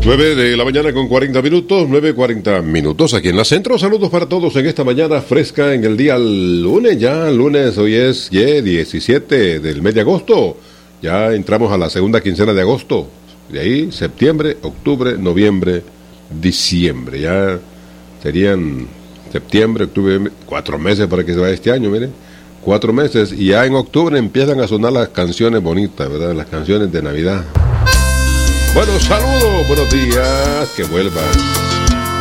9 de la mañana con 40 minutos, 9:40 minutos aquí en la Centro. Saludos para todos en esta mañana fresca en el día lunes. Ya lunes, hoy es 17 del mes de agosto. Ya entramos a la segunda quincena de agosto. De ahí septiembre, octubre, noviembre, diciembre. Ya serían septiembre, octubre, 4 meses para que se vaya este año, miren. 4 meses y ya en octubre empiezan a sonar las canciones bonitas, ¿verdad? Las canciones de Navidad. Bueno, saludos, buenos días, que vuelvan.